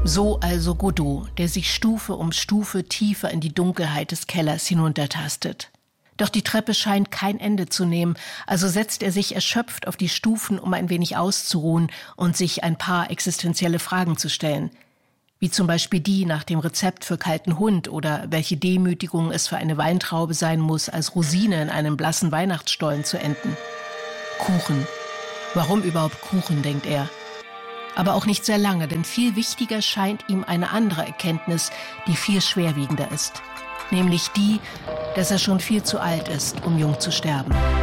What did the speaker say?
So also Godot, der sich Stufe um Stufe tiefer in die Dunkelheit des Kellers hinuntertastet. Doch die Treppe scheint kein Ende zu nehmen, also setzt er sich erschöpft auf die Stufen, um ein wenig auszuruhen und sich ein paar existenzielle Fragen zu stellen. Wie zum Beispiel die nach dem Rezept für kalten Hund oder welche Demütigung es für eine Weintraube sein muss, als Rosine in einem blassen Weihnachtsstollen zu enden. Kuchen. Warum überhaupt Kuchen, denkt er. Aber auch nicht sehr lange, denn viel wichtiger scheint ihm eine andere Erkenntnis, die viel schwerwiegender ist. Nämlich die, dass er schon viel zu alt ist, um jung zu sterben.